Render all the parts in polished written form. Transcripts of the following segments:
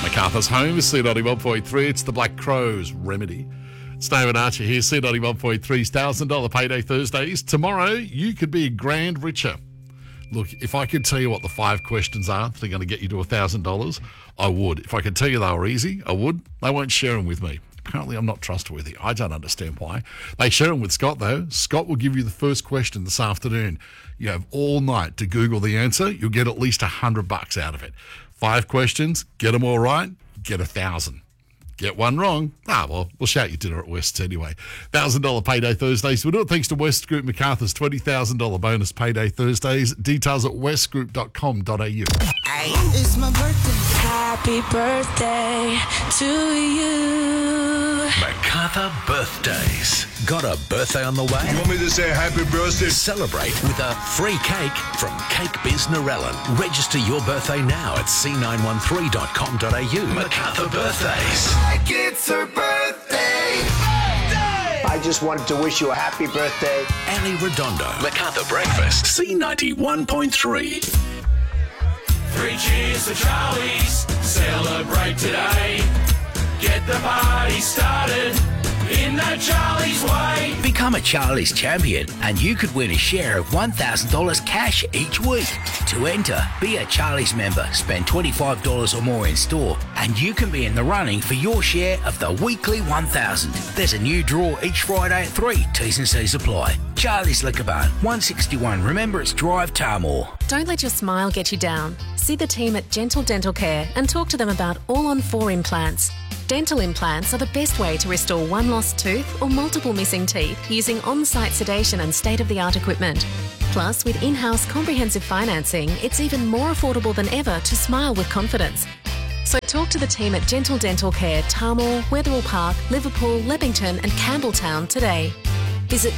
Macarthur's home is C91.3. It's the Black Crows remedy. It's David Archer here, C91.3's $1,000 Payday Thursdays. Tomorrow, you could be a grand richer. Look, if I could tell you what the 5 questions are that are going to get you to $1,000, I would. If I could tell you they were easy, I would. They won't share them with me. Apparently, I'm not trustworthy. I don't understand why. They share them with Scott, though. Scott will give you the first question this afternoon. You have all night to Google the answer. You'll get at least $100 out of it. 5 questions, get them all right, get 1,000. Get one wrong, well, we'll shout you dinner at West's anyway. $1,000 Payday Thursdays. We'll do it thanks to West Group Macarthur's $20,000 bonus Payday Thursdays. Details at westgroup.com.au. It's my birthday. Happy birthday to you. Macarthur birthdays. Got a birthday on the way? You want me to say happy birthday? Celebrate with a free cake from Cake Biz Narellan. Register your birthday now at c913.com.au. Macarthur birthdays. Like it's her birthday. I just wanted to wish you a happy birthday. Ali Redondo. Macarthur breakfast. C91.3. 3 cheers for Charlie's. Celebrate today. Get the party started in the Charlie's way. Become a Charlie's champion and you could win a share of $1,000 cash each week. To enter, be a Charlie's member, spend $25 or more in store, and you can be in the running for your share of the weekly 1,000. There's a new draw each Friday at 3. T's and C's apply. Charlie's Liquor Barn, 161 Remembrance Drive, Tarmore. Don't let your smile get you down. See the team at Gentle Dental Care and talk to them about all-on-4 implants. Dental implants are the best way to restore one lost tooth or multiple missing teeth using on-site sedation and state-of-the-art equipment. Plus, with in-house comprehensive financing, it's even more affordable than ever to smile with confidence. So talk to the team at Gentle Dental Care, Tarmore, Wetherill Park, Liverpool, Leppington and Campbelltown today. Visit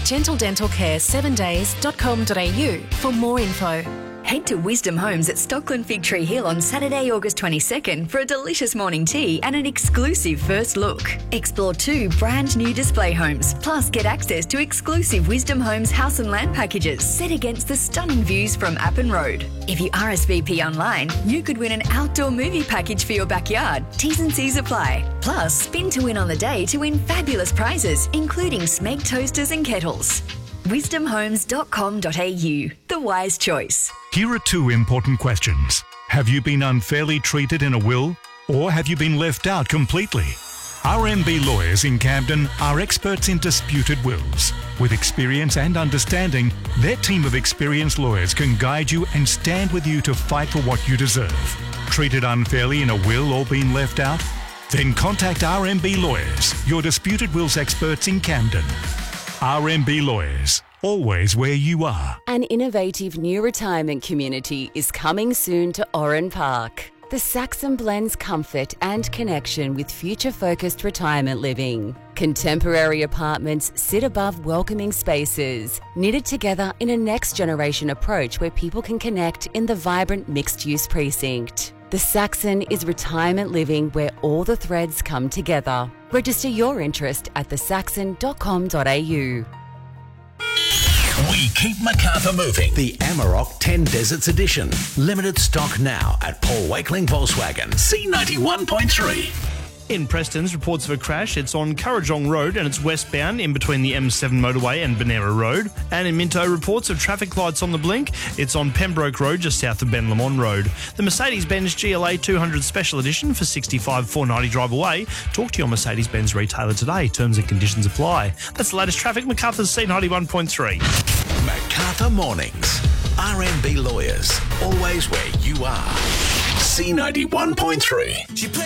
gentledentalcare7days.com.au for more info. Head to Wisdom Homes at Stockland Fig Tree Hill on Saturday, August 22nd for a delicious morning tea and an exclusive first look. Explore 2 brand new display homes, plus get access to exclusive Wisdom Homes house and land packages set against the stunning views from Appin Road. If you RSVP online, you could win an outdoor movie package for your backyard. T's and C's apply. Plus, spin to win on the day to win fabulous prizes, including Smeg toasters and kettles. wisdomhomes.com.au, the wise choice. Here are 2 important questions. Have you been unfairly treated in a will, or have you been left out completely? RMB Lawyers in Camden are experts in disputed wills. With experience and understanding, their team of experienced lawyers can guide you and stand with you to fight for what you deserve. Treated unfairly in a will or been left out? Then contact RMB Lawyers, your disputed wills experts in Camden. RMB Lawyers, always where you are. An innovative new retirement community is coming soon to Oran Park. The Saxon blends comfort and connection with future-focused retirement living. Contemporary apartments sit above welcoming spaces, knitted together in a next-generation approach where people can connect in the vibrant mixed-use precinct. The Saxon is retirement living where all the threads come together. Register your interest at thesaxon.com.au. We keep Macarthur moving. The Amarok 10 Deserts Edition. Limited stock now at Paul Wakeling Volkswagen. C91.3. In Preston's, reports of a crash. It's on Currajong Road and it's westbound in between the M7 motorway and Benera Road. And in Minto, reports of traffic lights on the blink. It's on Pembroke Road just south of Ben Lamont Road. The Mercedes-Benz GLA 200 Special Edition for $65,490 drive away. Talk to your Mercedes-Benz retailer today. Terms and conditions apply. That's the latest traffic. Macarthur's C91.3. Macarthur Mornings. RMB Lawyers. Always where you are. C91.3.